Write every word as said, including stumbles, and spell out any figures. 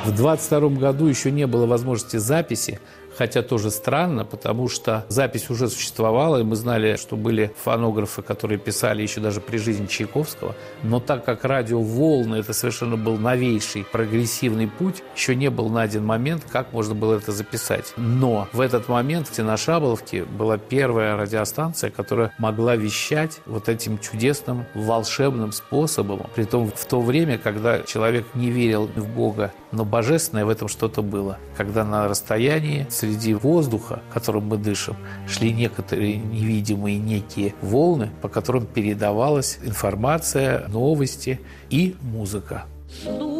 В двадцать втором году еще не было возможности записи, хотя тоже странно, потому что запись уже существовала, и мы знали, что были фонографы, которые писали еще даже при жизни Чайковского. Но так как радиоволны – это совершенно был новейший прогрессивный путь, еще не был найден момент, как можно было это записать. Но в этот момент на Шаболовке была первая радиостанция, которая могла вещать вот этим чудесным, волшебным способом. Притом в то время, когда человек не верил в Бога, но божественное в этом что-то было. Когда на расстоянии, среди воздуха, которым мы дышим, шли некоторые невидимые некие волны, по которым передавалась информация, новости и музыка.